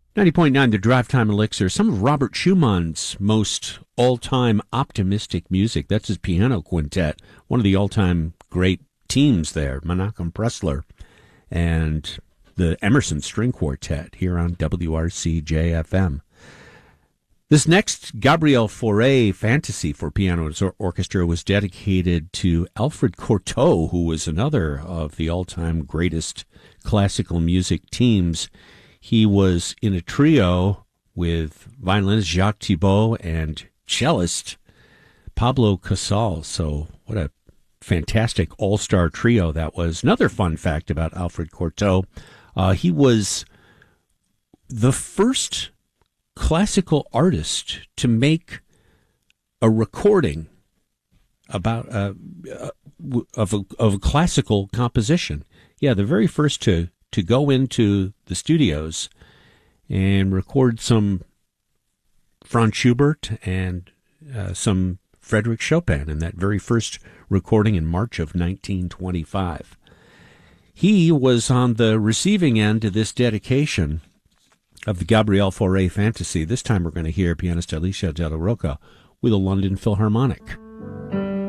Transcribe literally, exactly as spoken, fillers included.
ninety point nine, the Drive Time Elixir. Some of Robert Schumann's most all-time optimistic music. That's his piano quintet. One of the all-time great teams there, Menachem Pressler and the Emerson String Quartet here on W R C J F M. This next Gabriel Fauré fantasy for piano and orchestra was dedicated to Alfred Cortot, who was another of the all-time greatest classical music teams. He was in a trio with violinist Jacques Thibault and cellist Pablo Casals. So what a fantastic all-star trio that was. Another fun fact about Alfred Cortot, uh, he was the first classical artist to make a recording about uh, uh, of a, of a classical composition. Yeah, the very first to to go into the studios and record some Franz Schubert and uh, some Frédéric Chopin in that very first recording in March of nineteen twenty-five. He was on the receiving end of this dedication of the Gabriel Fauré fantasy. This time we're going to hear pianist Alicia Della Rocca with a London Philharmonic.